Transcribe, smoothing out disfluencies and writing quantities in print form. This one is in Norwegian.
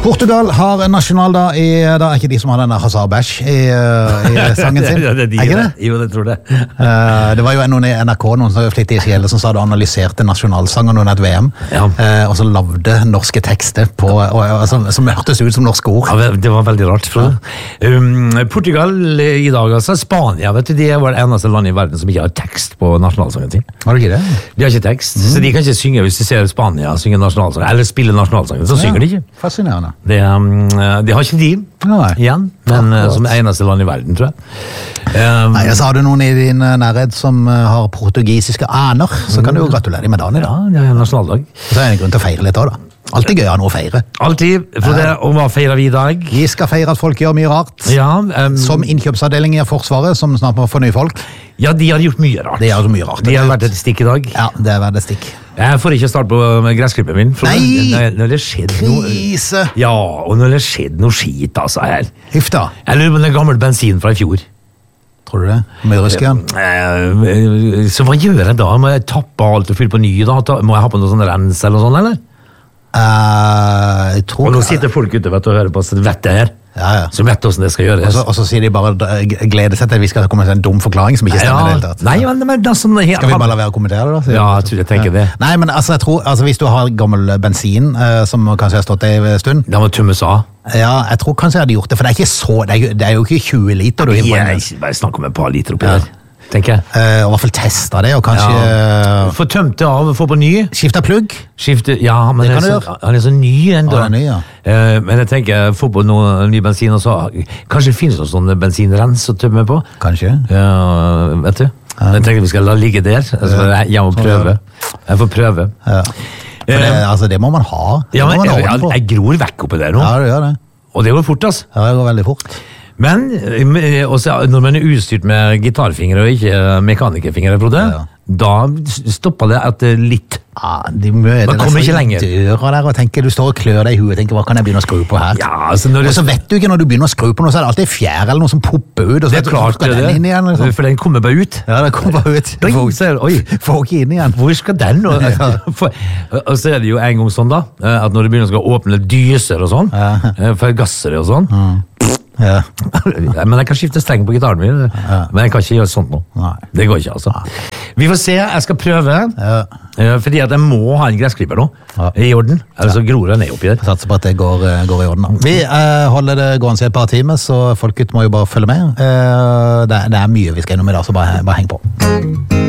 Portugal har en nasjonaldag det ikke de som har denne Hazard Bash i sangen sin. Ja, det er ikke det? Jo, det tror jeg. Det var jo noen i NRK, noen som flittige sjeler, som sa det analyserte nasjonalsangen under et VM, Ja. Og så lavde norske tekster på, som hørtes ut som norske ord. Ja, det var veldig rart, Frode. Portugal i dag, altså Spania, vet du, de var det eneste landet i verden som ikke har tekst på nasjonalsangen sin. Var det ikke det? De har ikke tekst, så de kan ikke synge hvis de ser Spania synge nasjonalsangen, eller spille nasjonalsangen, så synger de ikke. Fascinerende. Det har ikke de igjen, men som eneste land i verden, tror jeg. Nei, så har du noen i din nærhet som har portugisiske aner, så kan du jo gratulere dem med dagen i dag. Ja, det er nasjonaldag. Så er det en grunn til å feire litt også, da. Alltid gøy å ha noe å feire. Alltid, for det, og hva feirer vi i dag? Vi skal feire at folk gjør mye rart. Ja, Som innkjøpsavdeling i Forsvaret, som snart må få nye folk. ja, de har gjort mye rart. Det gjør så mye rart. De har vært et stikk i dag. Ja, det er vært et stikk. Jeg får ikke starte på gressklippet min. Nei! Når det skjedde noe... Krise! Ja, og når det skjedde noe skit, altså, her. Huff da. Jeg lurer på den gamle bensin fra i fjor. Tror du det? Møyrusk igjen? Så hva gjør jeg da? Må jeg tappe alt og fylle på ny da? Må jeg ha på noe sånn rens eller noe sånt, eller? Jeg tror... Og nå sitter folk ute, vet du, og hører på, så vet det her. Ja. Så vet hvordan det skal gjøres. Og så sier de bare gleder seg til at vi skal komme med en dum forklaring som ikke stemmer i det hele tatt. Nei, men det er sånn... Skal vi bare la være å kommentere det da? Ja, jeg tenker det. Nei, men altså, jeg tror, hvis du har gammel bensin, som kanskje har stått en stund, Det må tømmes av. ja, jeg tror kanskje jeg hadde gjort det, for det er ikke så, det er jo ikke 20 liter du hiver på en. Bare snakk om et par liter oppi der, tenker jeg. Og i hvert fall testa det, og kanskje Få tømt det av, få på ny. skifte plugg. Skifte, ja, men Det kan du så, gjøre. han er så ny enda. Ja, han er ny, ja. Men jeg tenker, få på noe ny bensin, og så kanskje det finnes noen sånne bensinrens å tømme på. Kanskje. Ja, vet du. Jeg tenker vi skal la ligge der. Altså, jeg må prøve. Jeg får prøve. Ja. For det må man ha. Det Ja, må men man ha orden på. jeg gror vekk oppi der nå. Ja, det gjør det. Og det går fort, altså. Ja, det går veldig fort. Men også, når man er utstyrt med gitarfingre og ikke mekanikerfingre, Frode, Ja. da stopper det etter litt. Ja, man kommer ikke lenger. Døra der og tenker, du står og klør deg i huet og tenker, hva kan jeg begynne å skru på her? Ja, altså når Og så vet du ikke når du begynner å skru på noe, så er det alltid fjær eller noe som popper ut, og så det vet er du, klart skal det, den inn igjen? Liksom? for den kommer bare ut. Ja, det kommer bare ut. Oi, oi, Får ikke inn igjen. hvor skal den? Og så er det jo en gang sånn da, at når du begynner å åpne dyser og sånn, forgassere og sånn, Ja. men jeg kan skifte streng på gitaren min, men jeg kan ikke gjøre sånt nå. Nei. Det går ikke, altså. Vi får se, jeg skal prøve, fordi at jeg må ha en gressklipper nå, i orden, ellers så gror jeg ned oppi der. Jeg satser på at det går i orden. Da. Vi holder det gående i et par timer, så folket må jo bare følge med. Det er mye vi skal innom i dag, så bare heng på.